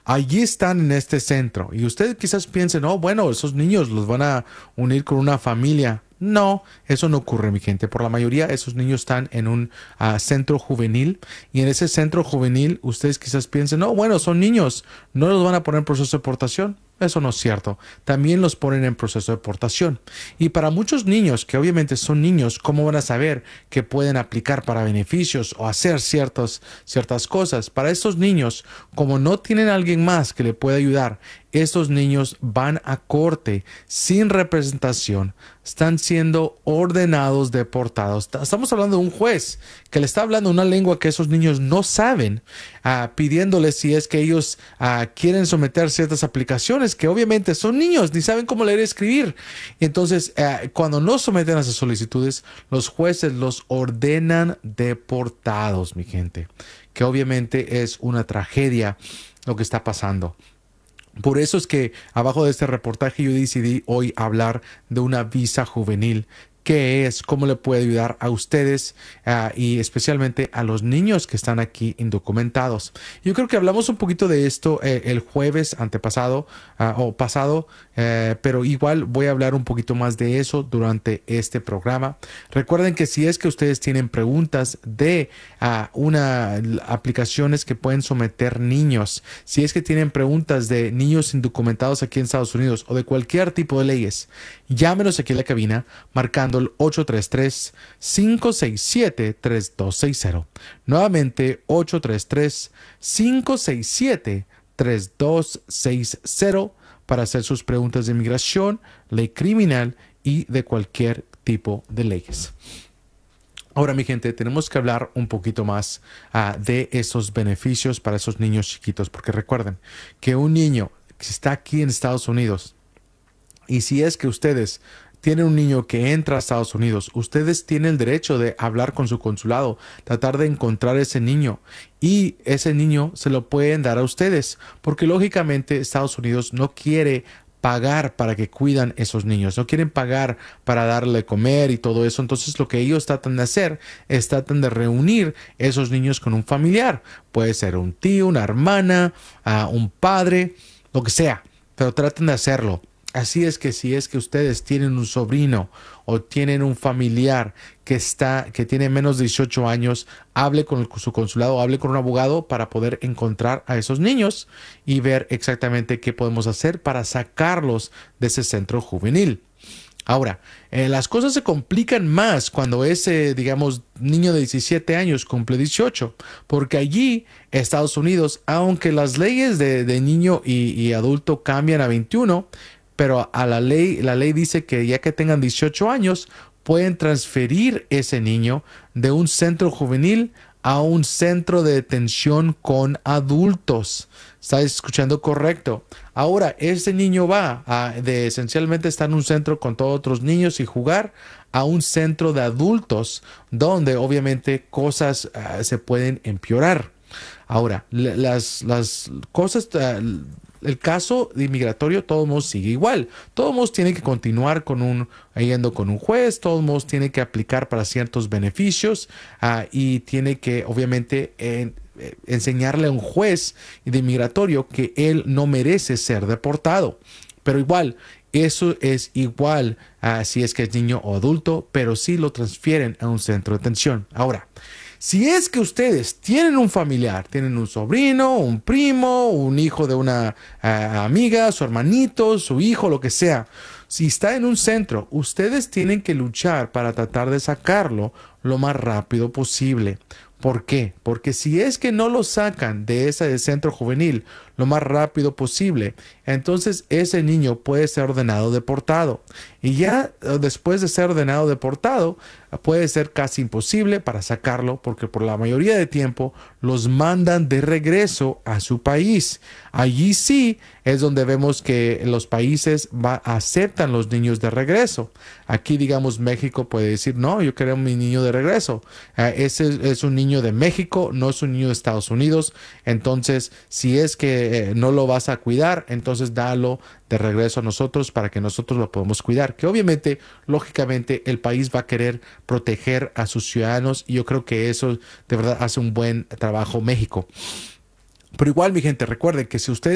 allí están en este centro. Y usted quizás piense, no, bueno, esos niños los van a unir con una familia. No, eso no ocurre, mi gente. Por la mayoría, esos niños están en un centro juvenil. Y en ese centro juvenil, ustedes quizás piensen, no, bueno, son niños, no los van a poner en proceso de deportación. Eso no es cierto. También los ponen en proceso de deportación. Y para muchos niños, que obviamente son niños, ¿cómo van a saber que pueden aplicar para beneficios o hacer ciertas cosas? Para estos niños, como no tienen a alguien más que le pueda ayudar, estos niños van a corte sin representación, están siendo ordenados deportados. Estamos hablando de un juez que le está hablando una lengua que esos niños no saben, pidiéndoles si es que ellos quieren someter ciertas aplicaciones que obviamente son niños, ni saben cómo leer y escribir. Entonces, cuando no someten a esas solicitudes, los jueces los ordenan deportados, mi gente, que obviamente es una tragedia lo que está pasando. Por eso es que abajo de este reportaje yo decidí hoy hablar de una visa juvenil. ¿Qué es? ¿Cómo le puede ayudar a ustedes y especialmente a los niños que están aquí indocumentados? Yo creo que hablamos un poquito de esto el jueves antepasado o pasado, pero igual voy a hablar un poquito más de eso durante este programa. Recuerden que si es que ustedes tienen preguntas de aplicaciones que pueden someter niños, si es que tienen preguntas de niños indocumentados aquí en Estados Unidos o de cualquier tipo de leyes, llámenos aquí en la cabina marcando el 833-567-3260. Nuevamente 833-567-3260 para hacer sus preguntas de inmigración, ley criminal y de cualquier tipo de leyes. Ahora, mi gente, tenemos que hablar un poquito más de esos beneficios para esos niños chiquitos, porque recuerden que un niño que está aquí en Estados Unidos, y si es que ustedes tienen un niño que entra a Estados Unidos, ustedes tienen el derecho de hablar con su consulado, tratar de encontrar ese niño y ese niño se lo pueden dar a ustedes, porque lógicamente Estados Unidos no quiere pagar para que cuidan esos niños, no quieren pagar para darle de comer y todo eso. Entonces lo que ellos tratan de hacer es tratan de reunir esos niños con un familiar, puede ser un tío, una hermana, un padre, lo que sea, pero tratan de hacerlo. Así es que si es que ustedes tienen un sobrino o tienen un familiar que tiene menos de 18 años, hable con su consulado, hable con un abogado para poder encontrar a esos niños y ver exactamente qué podemos hacer para sacarlos de ese centro juvenil. Ahora, las cosas se complican más cuando ese, digamos, niño de 17 años cumple 18, porque allí, Estados Unidos, aunque las leyes de niño y adulto cambian a 21, pero la ley dice que ya que tengan 18 años, pueden transferir ese niño de un centro juvenil a un centro de detención con adultos. ¿Estás escuchando correcto? Ahora, ese niño va de esencialmente estar en un centro con todos otros niños y jugar a un centro de adultos donde obviamente cosas se pueden empeorar. Ahora, las cosas... el caso de inmigratorio, todos modos sigue igual. Todos modos tiene que continuar yendo con un juez, todos modos tiene que aplicar para ciertos beneficios y tiene que obviamente enseñarle a un juez de inmigratorio que él no merece ser deportado. Pero igual, eso es igual si es que es niño o adulto, pero sí lo transfieren a un centro de detención. Ahora, si es que ustedes tienen un familiar, tienen un sobrino, un primo, un hijo de una amiga, su hermanito, su hijo, lo que sea, si está en un centro, ustedes tienen que luchar para tratar de sacarlo lo más rápido posible. ¿Por qué? Porque si es que no lo sacan de ese centro juvenil lo más rápido posible, entonces ese niño puede ser ordenado deportado. Y ya después de ser ordenado deportado, puede ser casi imposible para sacarlo porque por la mayoría de tiempo los mandan de regreso a su país. Allí sí es donde vemos que los países aceptan los niños de regreso. Aquí, digamos, México puede decir, no, yo quiero mi niño de regreso. Ese es un niño de México, no es un niño de Estados Unidos. Entonces, si es que no lo vas a cuidar, entonces dalo de regreso a nosotros para que nosotros lo podamos cuidar. Que obviamente, lógicamente, el país va a querer proteger a sus ciudadanos y yo creo que eso de verdad hace un buen trabajo México. Pero igual, mi gente, recuerden que si ustedes